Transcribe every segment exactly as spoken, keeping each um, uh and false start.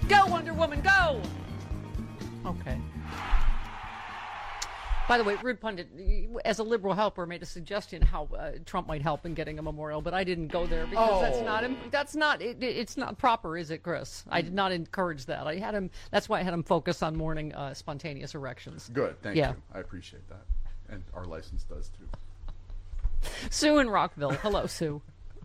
Go, Wonder Woman, go! Okay. By the way, Rude Pundit, as a liberal helper, made a suggestion how uh, Trump might help in getting a memorial, but I didn't go there because oh. that's not that's not it, it's not proper, is it, Chris? I did not encourage that. I had him. That's why I had him focus on mourning uh, spontaneous erections. Good, thank yeah. you. I appreciate that, and our license does too. Sue in Rockville. Hello, Sue.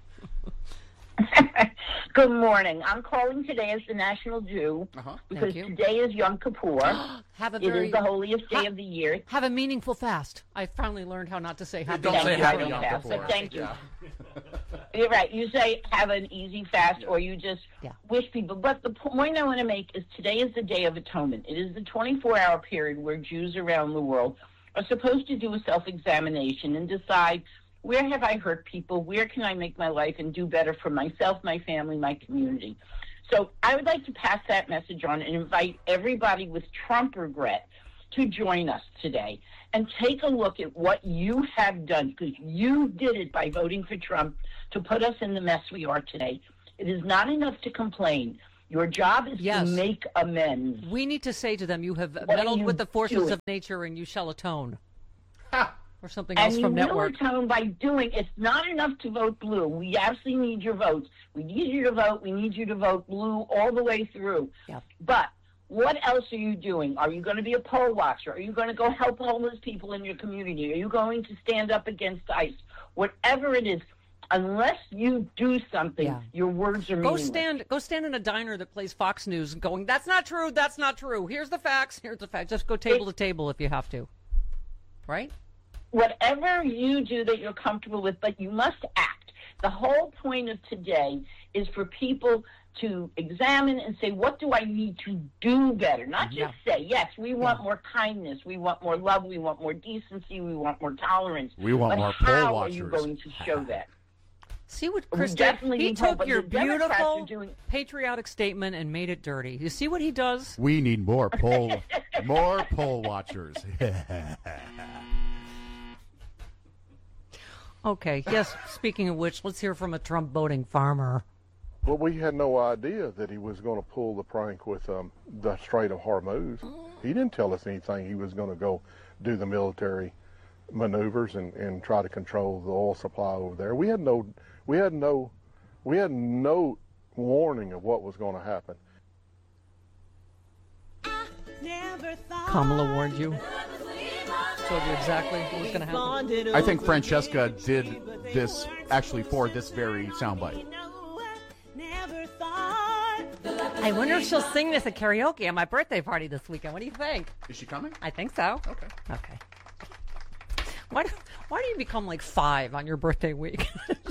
Good morning. I'm calling today as the National Jew uh-huh. because today is Yom Kippur. Have a it very, is the holiest day ha- of the year. Have a meaningful fast. I finally learned how not to say happy. Don't say happy Yom fast, Kippur. but thank you. Yeah. You're right. You say have an easy fast, yeah. or you just yeah. wish people. But the point I want to make is today is the Day of Atonement. It is the twenty-four hour period where Jews around the world are supposed to do a self-examination and decide, where have I hurt people? Where can I make my life and do better for myself, my family, my community? So I would like to pass that message on and invite everybody with Trump regret to join us today and take a look at what you have done, because you did it by voting for Trump to put us in the mess we are today. It is not enough to complain. Your job is yes. to make amends. We need to say to them, you have what meddled with the forces doing? of nature and you shall atone. Ha! Or something else and from you Network. will atone by doing. It's not enough to vote blue. We absolutely need your votes. We need you to vote. We need you to vote blue all the way through. Yep. But what else are you doing? Are you going to be a poll watcher? Are you going to go help homeless people in your community? Are you going to stand up against ICE? Whatever it is, unless you do something, yeah. your words are go meaningless. stand go stand in a diner that plays Fox News and going, that's not true, that's not true. Here's the facts, here's the facts. Just go table it, to table if you have to. Right? Whatever you do that you're comfortable with, but you must act. The whole point of today is for people to examine and say, what do I need to do better? Not just yeah. say, yes, we want yeah. more kindness, we want more love, we want more decency, we want more tolerance. We want but more how poll are watchers. you going to show that? See what Chris did? He took your beautiful doing... patriotic statement and made it dirty. You see what he does? We need more poll, more poll watchers. Okay, yes, speaking of which, let's hear from a Trump voting farmer. Well, we had no idea that he was going to pull the prank with um, the Strait of Hormuz. He didn't tell us anything. He was going to go do the military maneuvers and, and try to control the oil supply over there. We had no, we had no, we had no warning of what was going to happen. Kamala warned you. Told you exactly what was going to happen. I think Francesca did this actually for this very soundbite. I wonder if she'll sing this at karaoke at my birthday party this weekend. What do you think? Is she coming? I think so. Okay. Okay. Why do, why do you become like five on your birthday week?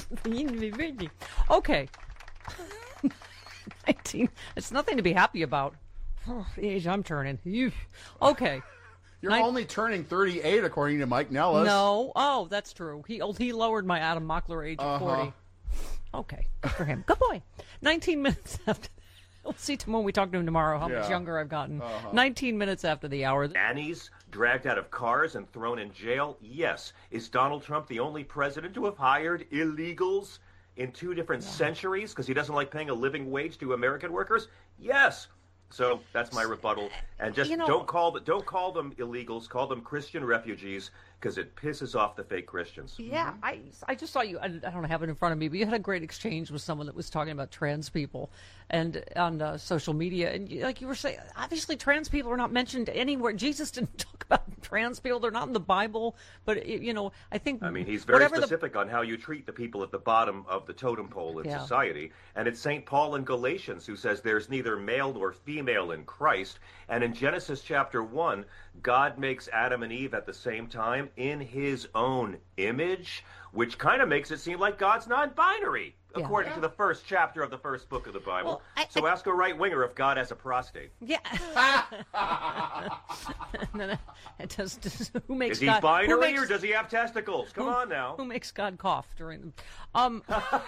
Okay. nineteen. It's nothing to be happy about. Oh, the age I'm turning. You. Okay. You're Nin- only turning thirty-eight, according to Mike Nellis. No. Oh, that's true. He he lowered my Adam Mockler age uh-huh. of forty. Okay. Good for him. Good boy. nineteen minutes after. We'll see when we talk to him tomorrow how yeah. much younger I've gotten. Uh-huh. nineteen minutes after the hour. Nannies dragged out of cars and thrown in jail? Yes. Is Donald Trump the only president to have hired illegals in two different yeah. centuries because he doesn't like paying a living wage to American workers? Yes. So that's my rebuttal. And just you know, don't call the, don't call them illegals. Call them Christian refugees because it pisses off the fake Christians. Yeah, I, I just saw you. I, I don't have it in front of me, but you had a great exchange with someone that was talking about trans people and on uh, social media. And like you were saying, obviously trans people are not mentioned anywhere. Jesus didn't talk about trans people. They're not in the Bible. But, it, you know, I think... I mean, he's very specific the... on how you treat the people at the bottom of the totem pole in yeah. society. And it's Saint Paul in Galatians who says there's neither male nor female in Christ. And in Genesis chapter one, God makes Adam and Eve at the same time in his own image, which kind of makes it seem like God's non-binary, yeah. according yeah. to the first chapter of the first book of the Bible. Well, I, so I, ask a right-winger if God has a prostate. Yeah. it does, does, who makes Is he God, binary makes, or does he have testicles? Come who, on now. Who makes God cough during them? Um,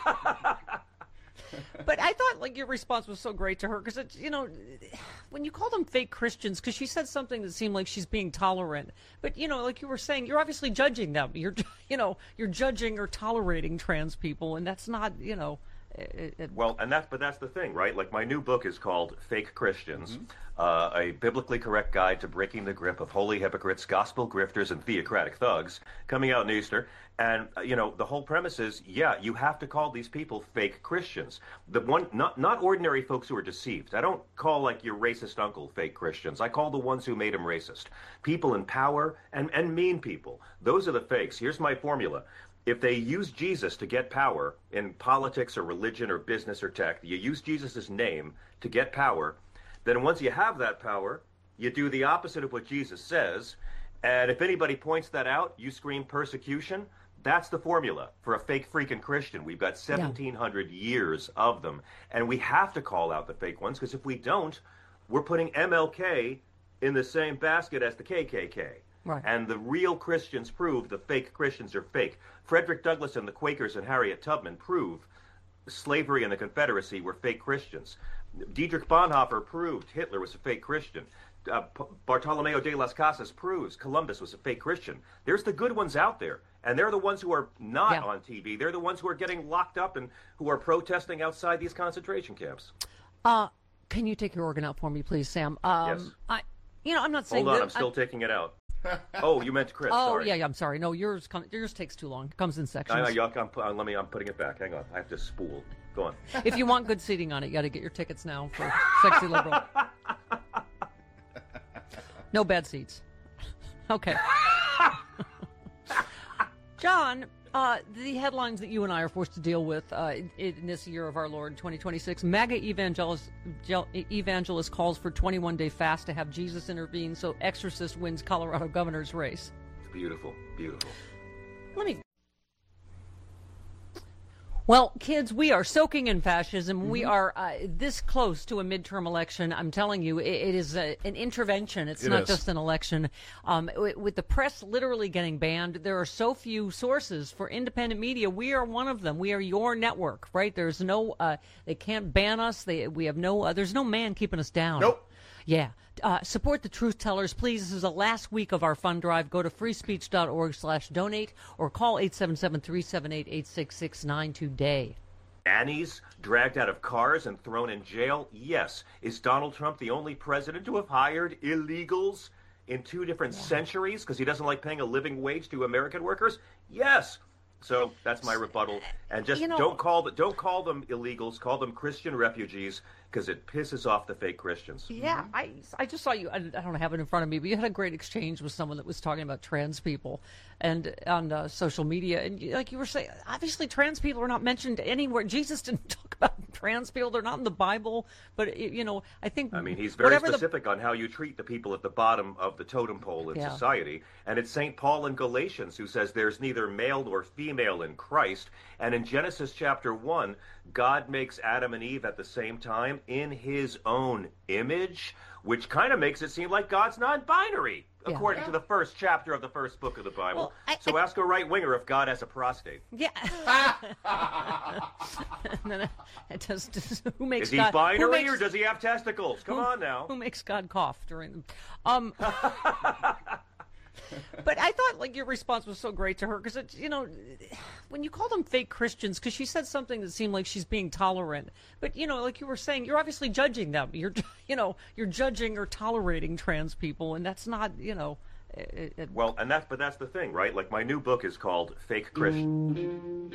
but I thought like your response was so great to her because it's, you know, when you call them fake Christians, because she said something that seemed like she's being tolerant, but you know, like you were saying, you're obviously judging them. You're, you know, you're judging or tolerating trans people, and that's not, you know, It, it, Well, and that's but that's the thing, right? Like my new book is called Fake Christians, uh, a biblically correct guide to breaking the grip of holy hypocrites, gospel grifters, and theocratic thugs, coming out in Easter. And uh, you know, the whole premise is, yeah, you have to call these people fake Christians. The one, not not ordinary folks who are deceived. I don't call like your racist uncle fake Christians. I call the ones who made him racist. People in power and and mean people. Those are the fakes. Here's my formula. If they use Jesus to get power in politics or religion or business or tech, you use Jesus' name to get power, then once you have that power, you do the opposite of what Jesus says. And if anybody points that out, you scream persecution. That's the formula for a fake freaking Christian. We've got seventeen hundred yeah. years of them. And we have to call out the fake ones, because if we don't, we're putting M L K in the same basket as the K K K. Right. And the real Christians prove the fake Christians are fake. Frederick Douglass and the Quakers and Harriet Tubman prove slavery and the Confederacy were fake Christians. Dietrich Bonhoeffer proved Hitler was a fake Christian. Uh, P- Bartolomeo de las Casas proves Columbus was a fake Christian. There's the good ones out there, and they're the ones who are not yeah. on T V. They're the ones who are getting locked up and who are protesting outside these concentration camps. Uh, can you take your organ out for me, please, Sam? Um, Yes. I, you know, I'm not saying Hold on, that, I'm still I, taking it out. Oh, you meant Chris. Oh, sorry. yeah, yeah. I'm sorry. No, yours come, yours takes too long. It comes in sections. I, I, I'm, I'm, let me. I'm putting it back. Hang on. I have to spool. Go on. If you want good seating on it, you got to get your tickets now for Sexy Liberal. No bad seats. Okay. John, uh, the headlines that you and I are forced to deal with uh, in, in this year of our Lord, twenty twenty-six, MAGA evangelist, evangelist calls for twenty-one day fast to have Jesus intervene, so exorcist wins Colorado governor's race. Beautiful, beautiful. Let me... Well, kids, we are soaking in fascism. Mm-hmm. We are uh, this close to a midterm election. I'm telling you, it, it is a, an intervention. It's It not is. just an election. Um, w- with the press literally getting banned, there are so few sources for independent media. We are one of them. We are your network, right? There's no, uh, they can't ban us. They, we have no, uh, there's no man keeping us down. Nope. Yeah. Uh, support the truth tellers, please. This is the last week of our fund drive. Go to freespeech.org slash donate or call eight seven seven, three seven eight, eight six six nine today. Annies dragged out of cars and thrown in jail? Yes. Is Donald Trump the only president to have hired illegals in two different yeah. centuries because he doesn't like paying a living wage to American workers? Yes. So that's my rebuttal. And just You know- don't call the, don't call them illegals. Call them Christian refugees, because it pisses off the fake Christians. Yeah, I, I just saw you. I, I don't have it in front of me, but you had a great exchange with someone that was talking about trans people, and on uh, social media. And you- like you were saying, obviously trans people are not mentioned anywhere. Jesus didn't talk about trans people; they're not in the Bible. But it, you know, I think I mean, he's very whatever the- specific on how you treat the people at the bottom of the totem pole in Yeah. society. And it's Saint Paul in Galatians who says there's neither male nor female in Christ. And in Genesis chapter one, God makes Adam and Eve at the same time in his own image, which kind of makes it seem like God's non-binary, Yeah. according Yeah. to the first chapter of the first book of the Bible. Well, I- so I- ask a right-winger if God has a prostate. Yeah. And then it does, does- who makes Is he God, who binary makes, or does he have testicles? Come who- on now. Who makes God cough during them? Um, but I thought like your response was so great to her because you know when you call them fake Christians, because she said something that seemed like she's being tolerant, but you know like you were saying, you're obviously judging them. You're you know you're judging or tolerating trans people, and that's not you know. It, it, Well, and that's but that's the thing, right? Like my new book is called Fake Christian.